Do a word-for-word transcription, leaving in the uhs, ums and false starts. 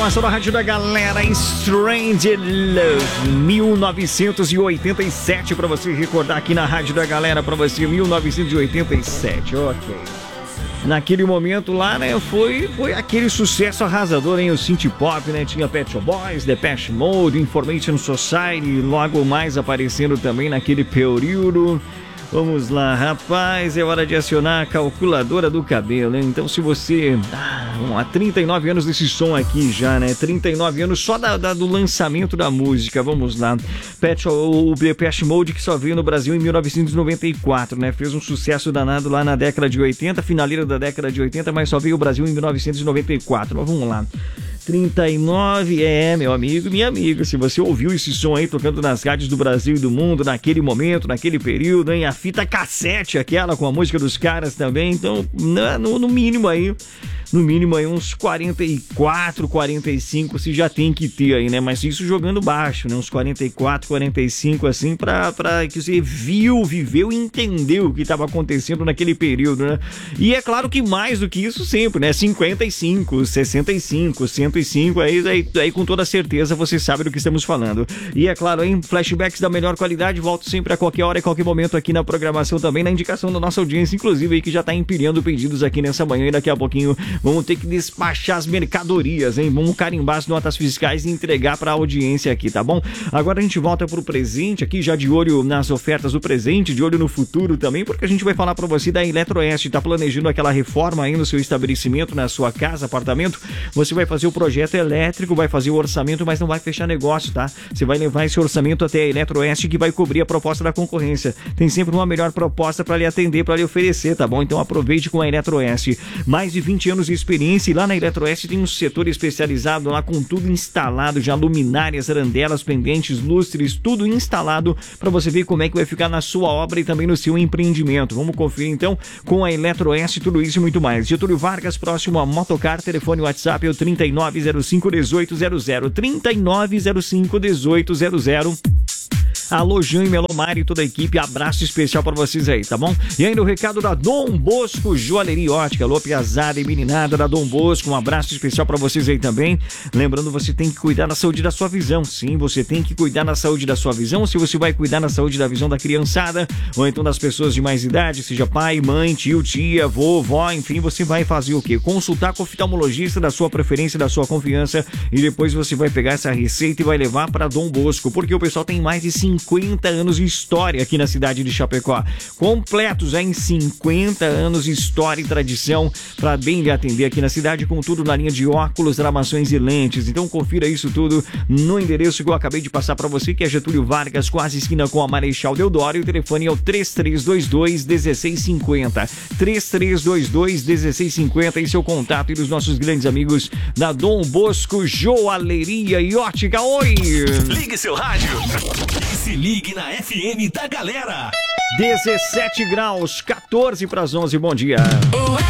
Passou na rádio da galera, Strange Love, mil novecentos e oitenta e sete, pra você recordar aqui na rádio da galera, pra você, mil novecentos e oitenta e sete, ok. Naquele momento lá, né, foi, foi aquele sucesso arrasador, hein, o synth pop, né, tinha Pet Shop Boys, Depeche Mode, Information Society, logo mais aparecendo também naquele período. Vamos lá, rapaz, é hora de acionar a calculadora do cabelo, hein? Então se você... Ah, há trinta e nove anos desse som aqui já, né? trinta e nove anos só da, da, do lançamento da música, vamos lá. Pet, o Depeche Mode, que só veio no Brasil em mil novecentos e noventa e quatro, né? Fez um sucesso danado lá na década de oitenta, finaleira da década de oitenta, mas só veio ao Brasil em mil novecentos e noventa e quatro. Mas vamos lá. trinta e nove, é, meu amigo, minha amiga, se você ouviu esse som aí tocando nas rádios do Brasil e do mundo, naquele momento, naquele período, hein, a fita cassete, aquela com a música dos caras também, então, no, no mínimo aí, no mínimo aí uns quarenta e quatro, quarenta e cinco, se já tem que ter aí, né, mas isso jogando baixo, né, uns quarenta e quatro, quarenta e cinco, assim, pra, pra que você viu, viveu e entendeu o que estava acontecendo naquele período, né, e é claro que mais do que isso sempre, né, cinquenta e cinco, sessenta e cinco, cento e cinco, aí, aí, aí com toda certeza você sabe do que estamos falando. E é claro, hein, flashbacks da melhor qualidade, volto sempre a qualquer hora e qualquer momento aqui na programação também, na indicação da nossa audiência, inclusive aí que já tá empilhando pedidos aqui nessa manhã e daqui a pouquinho vamos ter que despachar as mercadorias, hein, vamos carimbar as notas fiscais e entregar pra audiência aqui, tá bom? Agora a gente volta pro presente aqui, já de olho nas ofertas do presente, de olho no futuro também, porque a gente vai falar pra você da Eletroeste, tá planejando aquela reforma aí no seu estabelecimento, na sua casa, apartamento, você vai fazer o projeto elétrico, vai fazer o orçamento, mas não vai fechar negócio, tá? Você vai levar esse orçamento até a Eletroeste, que vai cobrir a proposta da concorrência. Tem sempre uma melhor proposta para lhe atender, para lhe oferecer, tá bom? Então aproveite com a Eletroeste. Mais de vinte anos de experiência e lá na Eletroeste tem um setor especializado lá com tudo instalado, já luminárias, arandelas, pendentes, lustres, tudo instalado para você ver como é que vai ficar na sua obra e também no seu empreendimento. Vamos conferir então com a Eletroeste tudo isso e muito mais. Getúlio Vargas, próximo a Motocar, telefone WhatsApp é o trinta e nove zero cinco, dezoito zero zero, trinta e nove zero cinco, dezoito zero zero. Alô, Jean e Melomar e toda a equipe, abraço especial pra vocês aí, tá bom? E ainda o recado da Dom Bosco Joalheria e Ótica, alô, piazada e meninada da Dom Bosco, um abraço especial pra vocês aí também. Lembrando, você tem que cuidar da saúde da sua visão, sim, você tem que cuidar da saúde da sua visão, se você vai cuidar da saúde da visão da criançada, ou então das pessoas de mais idade, seja pai, mãe, tio, tia, vô, vó, enfim, você vai fazer o quê? Consultar com o oftalmologista da sua preferência, da sua confiança, e depois você vai pegar essa receita e vai levar pra Dom Bosco, porque o pessoal tem mais de cinquenta anos de história aqui na cidade de Chapecó. Completos em cinquenta anos de história e tradição para bem lhe atender aqui na cidade, com tudo na linha de óculos, armações e lentes. Então confira isso tudo no endereço que eu acabei de passar para você, que é Getúlio Vargas, quase esquina com a Marechal Deodoro, e o telefone é o três três dois dois, um seis cinco zero. três três dois dois, um seis cinco zero e seu contato e dos nossos grandes amigos da Dom Bosco Joalheria e Ótica. Oi! Ligue seu rádio e se ligue na F M da galera. dezessete graus, quatorze para as onze, bom dia.